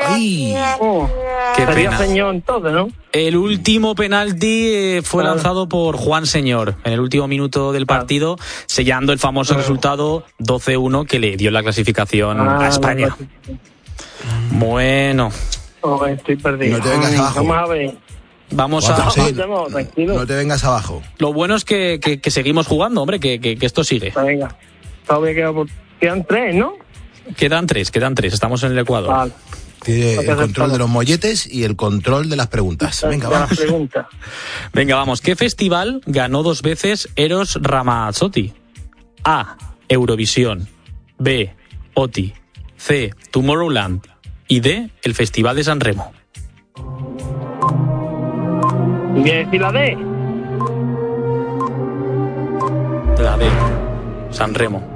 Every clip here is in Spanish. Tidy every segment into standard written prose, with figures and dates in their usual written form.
¡Ay! Qué Sería pena. Señor entonces, ¿no? El último penalti fue lanzado por Juan Señor en el último minuto del partido, sellando el famoso resultado 12-1 que le dio la clasificación a España. Bueno, Estoy perdido. No te vengas abajo. Vamos a ver. vamos Juan a... José, Tranquilo. no te vengas abajo. Lo bueno es que seguimos jugando, hombre, que esto sigue. Venga. Todavía quedan 3, ¿no? Quedan tres, estamos en el Ecuador. Vale. Tiene Hay que el hacer control todo. de los molletes y el control de las preguntas. Venga, Ya vamos. las preguntas. Venga, vamos. ¿Qué festival ganó 2 veces Eros Ramazzotti? A. Eurovisión. B. OTI. C. Tomorrowland. Y D. El Festival de San Remo. ¿Voy a decir la D? La D. San Remo.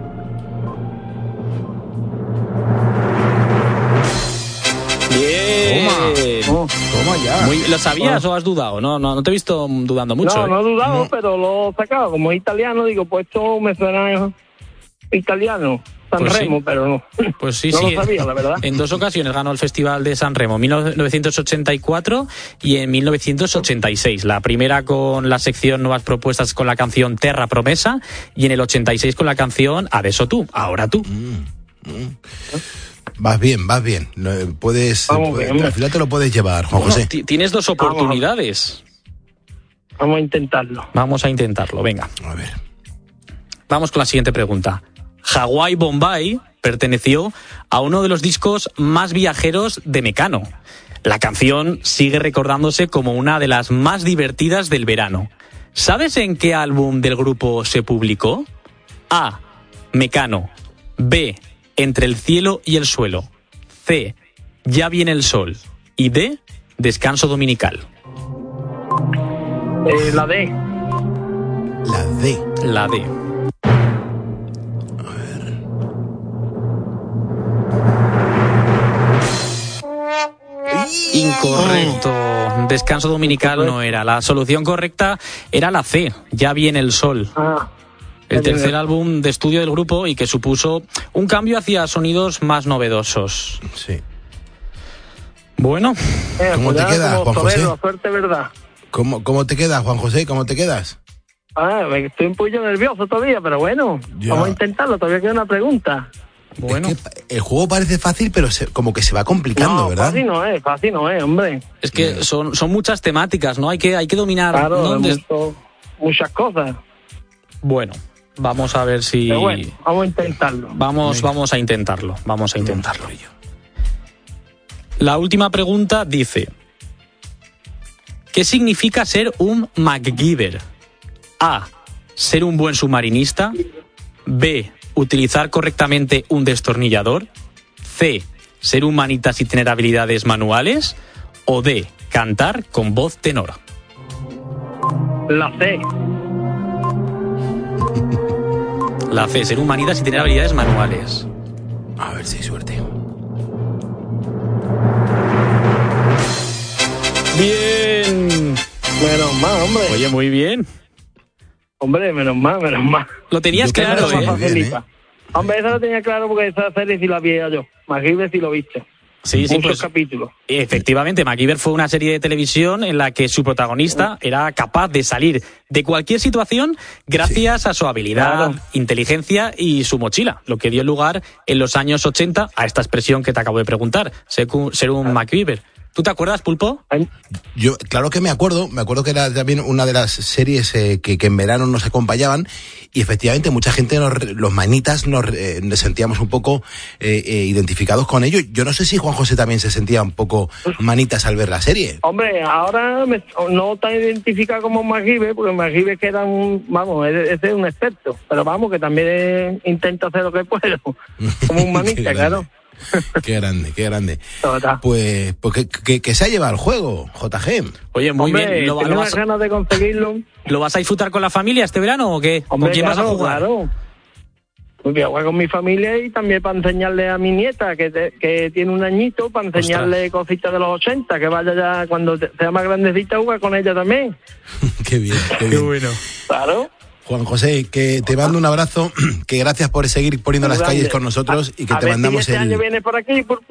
Bien. Toma ya. ¿Lo sabías o has dudado? No te he visto dudando mucho. No he dudado, pero lo he sacado. Como es italiano, digo, pues esto me suena italiano. San Pues sí. Remo, pero no. Pues sí, No sí. lo sabía, la verdad. En 2 ocasiones ganó el Festival de San Remo, en 1984 y en 1986. La primera con la sección Nuevas Propuestas con la canción Terra Promesa y en el 86 con la canción Adesso tú, ahora tú. Vas bien. No, puedes, Vamos bien. al final te lo puedes llevar, Juan Bueno, José. tienes 2 oportunidades. Vamos a intentarlo. Vamos a intentarlo, venga. A ver. Vamos con la siguiente pregunta. Hawaii Bombay perteneció a uno de los discos más viajeros de Mecano. La canción sigue recordándose como una de las más divertidas del verano. ¿Sabes en qué álbum del grupo se publicó? A. Mecano. B. Entre el cielo y el suelo. C. Ya viene el sol. Y D. Descanso dominical. La D. La D. La D. Incorrecto. Descanso dominical no era. La solución correcta era la C. Ya viene el sol. El tercer álbum de estudio del grupo y que supuso un cambio hacia sonidos más novedosos. Sí. Bueno, ¿Cómo te quedas, Juan José? Suerte, ¿verdad? ¿Cómo te quedas, Juan José? ¿Cómo te quedas? Estoy un poquillo nervioso todavía, pero bueno, Ya. vamos a intentarlo. Todavía queda una pregunta. bueno. Es que el juego parece fácil, pero como que se va complicando, No, ¿verdad? fácil no es, hombre. Es que son muchas temáticas, ¿no? Hay que dominar. Claro, ¿no? muchas cosas. Bueno, vamos a ver si... Pero bueno, vamos a intentarlo. Vamos a intentarlo. La última pregunta dice: ¿qué significa ser un MacGyver? A. Ser un buen submarinista. B. Utilizar correctamente un destornillador. C. Ser un manitas y tener habilidades manuales. O D. Cantar con voz tenor. La C. La C. Ser un manitas y tener habilidades manuales. A ver si hay suerte. Bien. Menos mal, hombre. Oye, muy bien. Hombre, menos mal. Lo tenías Yo creo claro, que ¿eh? más fácil. Bien, Hombre, eso lo tenía claro porque esa serie sí la vi yo. MacGyver sí lo viste. Sí, Muchos pues capítulos. efectivamente, MacGyver fue una serie de televisión en la que su protagonista era capaz de salir de cualquier situación gracias a su habilidad, Claro. inteligencia y su mochila, lo que dio lugar en los años 80 a esta expresión que te acabo de preguntar, ser un MacGyver. ¿Tú te acuerdas, Pulpo? Yo, claro que me acuerdo que era también una de las series que en verano nos acompañaban y efectivamente mucha gente, los manitas, nos sentíamos un poco identificados con ello. Yo no sé si Juan José también se sentía un poco manitas al ver la serie. Hombre, ahora no tan identificado como MacGyver, porque MacGyver que era ese es un experto. Pero vamos, que también intento hacer lo que puedo. Como un manita, claro. Qué grande. Total. Pues que se ha llevado el juego, JG. Oye, muy Hombre, bien. tengo unas ganas de conseguirlo. ¿Lo vas a disfrutar con la familia este verano o qué? Hombre, ¿Con quién vas a jugar? Claro. Pues voy a jugar con mi familia y también para enseñarle a mi nieta, que tiene un añito, para enseñarle cositas de los 80, que vaya ya cuando sea más grandecita a jugar con ella también. Qué bien. bueno. Claro. Juan José, que te mando un abrazo, que gracias por seguir poniendo las calles con nosotros y que te mandamos este año viene por aquí,